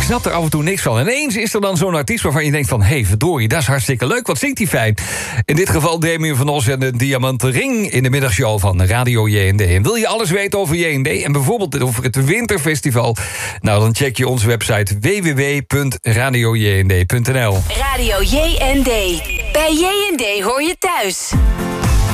snapt er af en toe niks van. Ineens is er dan zo'n artiest waarvan je denkt van... hé, verdorie, dat is hartstikke leuk, wat zingt hij fijn. In dit geval Damien van Os en de Diamanten Ring... in de middagshow van Radio JND. En wil je alles weten over JND en bijvoorbeeld over het Winterfestival... nou, dan check je onze website www.radiojnd.nl. Radio JND. Bij JND hoor je thuis.